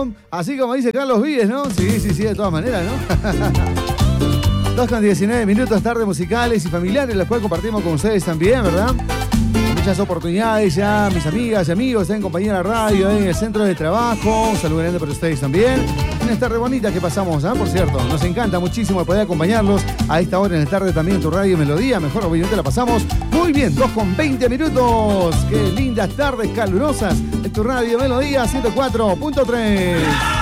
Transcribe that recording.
¿no? Así como dice Carlos Vives, ¿no? Sí, de todas maneras, ¿no? 2:19, tarde musicales y familiares, las cuales compartimos con ustedes también, ¿verdad? Muchas oportunidades ya, mis amigas y amigos, en compañía de la radio, en el centro de trabajo. Un saludo grande para ustedes también. Una tarde bonita que pasamos, por cierto. Nos encanta muchísimo poder acompañarlos a esta hora en la tarde también en tu radio Melodía. Mejor obviamente la pasamos muy bien, 2:20. Qué lindas tardes calurosas en tu radio Melodía 104.3.